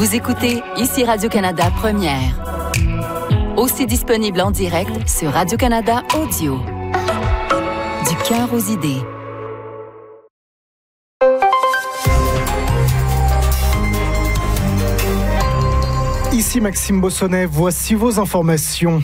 Vous écoutez ici Radio-Canada Première. Aussi disponible en direct sur Radio-Canada Audio. Du cœur aux idées. Ici Maxime Bossonnet, voici vos informations.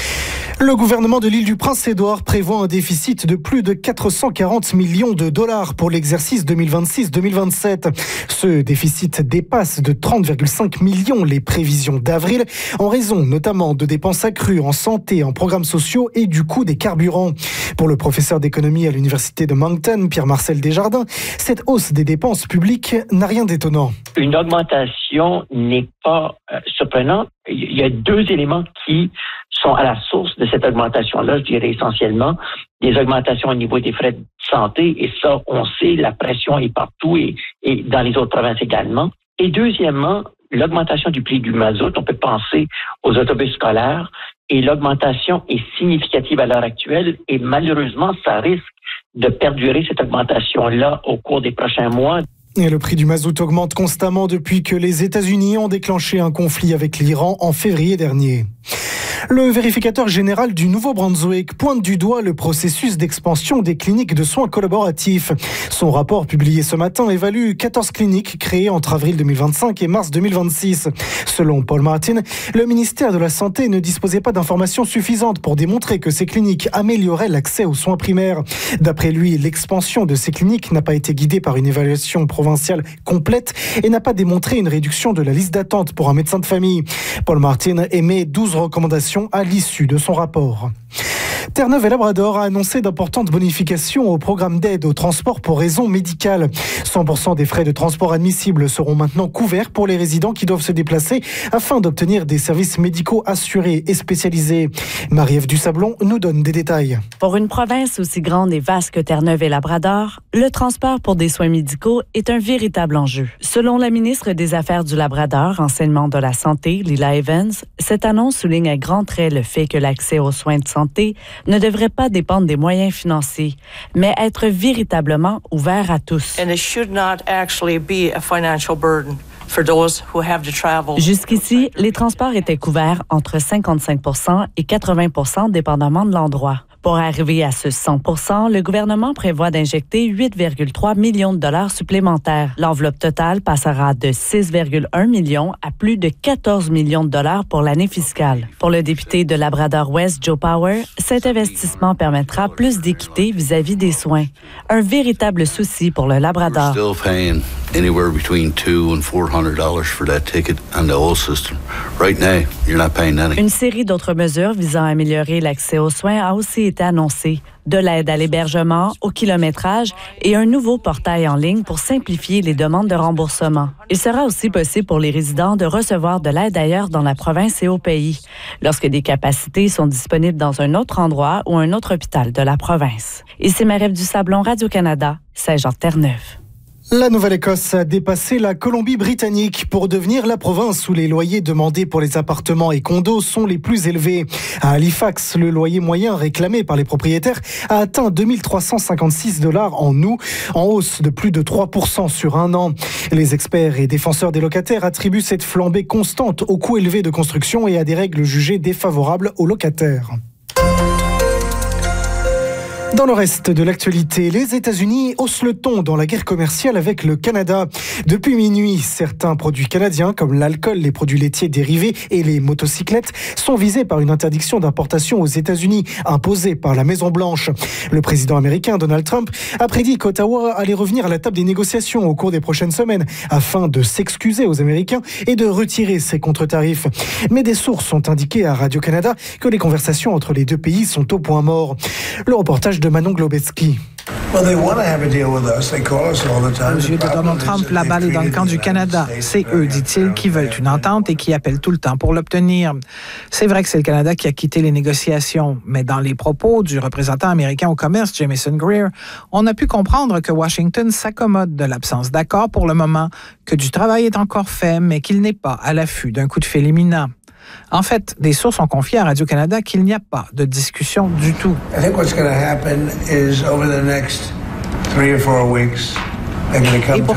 Le gouvernement de l'île du Prince-Édouard prévoit un déficit de plus de 440 millions de dollars pour l'exercice 2026-2027. Ce déficit dépasse de 30,5 millions les prévisions d'avril, en raison notamment de dépenses accrues en santé, en programmes sociaux et du coût des carburants. Pour le professeur d'économie à l'université de Moncton, Pierre-Marcel Desjardins, cette hausse des dépenses publiques n'a rien d'étonnant. Une augmentation n'est pas surprenante. Il y a deux éléments qui sont à la source de cette augmentation-là, je dirais essentiellement des augmentations au niveau des frais de santé, et ça, on sait, la pression est partout et dans les autres provinces également. Et deuxièmement, l'augmentation du prix du mazout, on peut penser aux autobus scolaires, et l'augmentation est significative à l'heure actuelle, et malheureusement, ça risque de perdurer cette augmentation-là au cours des prochains mois. Et le prix du mazout augmente constamment depuis que les États-Unis ont déclenché un conflit avec l'Iran en février dernier. Le vérificateur général du Nouveau-Brunswick pointe du doigt le processus d'expansion des cliniques de soins collaboratifs. Son rapport publié ce matin évalue 14 cliniques créées entre avril 2025 et mars 2026. Selon Paul Martin, le ministère de la Santé ne disposait pas d'informations suffisantes pour démontrer que ces cliniques amélioraient l'accès aux soins primaires. D'après lui, l'expansion de ces cliniques n'a pas été guidée par une évaluation provinciale complète et n'a pas démontré une réduction de la liste d'attente pour un médecin de famille. Paul Martin émet 12 recommandations à l'issue de son rapport. Terre-Neuve-et-Labrador a annoncé d'importantes bonifications au programme d'aide au transport pour raisons médicales. 100% des frais de transport admissibles seront maintenant couverts pour les résidents qui doivent se déplacer afin d'obtenir des services médicaux assurés et spécialisés. Marie-Ève Dusablon nous donne des détails. Pour une province aussi grande et vaste que Terre-Neuve-et-Labrador, le transport pour des soins médicaux est un véritable enjeu. Selon la ministre des Affaires du Labrador, enseignement de la santé, Lila Evans, cette annonce souligne à grands traits le fait que l'accès aux soins de santé ne devrait pas dépendre des moyens financiers, mais être véritablement ouvert à tous. Jusqu'ici, les transports étaient couverts entre 55% et 80% dépendamment de l'endroit. Pour arriver à ce 100%, le gouvernement prévoit d'injecter 8,3 millions de dollars supplémentaires. L'enveloppe totale passera de 6,1 millions à plus de 14 millions de dollars pour l'année fiscale. Pour le député de Labrador-Ouest, Joe Power, cet investissement permettra plus d'équité vis-à-vis des soins. Un véritable souci pour le Labrador. Anywhere between $200 and $400 for that ticket on the old system. Right now, you're not paying any. Une série d'autres mesures visant à améliorer l'accès aux soins a aussi été annoncée. De l'aide à l'hébergement, au kilométrage et un nouveau portail en ligne pour simplifier les demandes de remboursement. Il sera aussi possible pour les résidents de recevoir de l'aide ailleurs dans la province et au pays, lorsque des capacités sont disponibles dans un autre endroit ou un autre hôpital de la province. Ici Marie-Ève Dusablon, Radio-Canada, Saint-Jean-Terre-Neuve. La Nouvelle-Écosse a dépassé la Colombie-Britannique pour devenir la province où les loyers demandés pour les appartements et condos sont les plus élevés. À Halifax, le loyer moyen réclamé par les propriétaires a atteint 2 356 $ en août, en hausse de plus de 3% sur un an. Les experts et défenseurs des locataires attribuent cette flambée constante aux coûts élevés de construction et à des règles jugées défavorables aux locataires. Dans le reste de l'actualité, les États-Unis haussent le ton dans la guerre commerciale avec le Canada. Depuis minuit, certains produits canadiens comme l'alcool, les produits laitiers dérivés et les motocyclettes sont visés par une interdiction d'importation aux États-Unis imposée par la Maison-Blanche. Le président américain Donald Trump a prédit qu'Ottawa allait revenir à la table des négociations au cours des prochaines semaines afin de s'excuser aux Américains et de retirer ses contre-tarifs. Mais des sources ont indiqué à Radio-Canada que les conversations entre les deux pays sont au point mort. Le reportage de Manon Globetsky. Aux yeux de Donald Trump, la balle est dans le camp du Canada. C'est eux, dit-il, qui veulent une entente et qui appellent tout le temps pour l'obtenir. C'est vrai que c'est le Canada qui a quitté les négociations, mais dans les propos du représentant américain au commerce, Jamieson Greer, on a pu comprendre que Washington s'accommode de l'absence d'accord pour le moment, que du travail est encore fait, mais qu'il n'est pas à l'affût d'un coup de fil imminent. En fait, des sources ont confié à Radio-Canada qu'il n'y a pas de discussion du tout. I think what's going to happen is over the next 3 or 4 weeks, they're going to come